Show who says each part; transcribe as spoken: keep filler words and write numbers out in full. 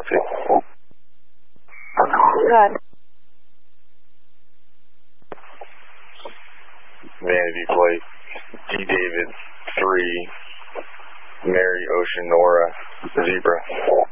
Speaker 1: six.
Speaker 2: Good.
Speaker 1: Vanity Plate, G. David, three, Mary Ocean Nora, Zebra.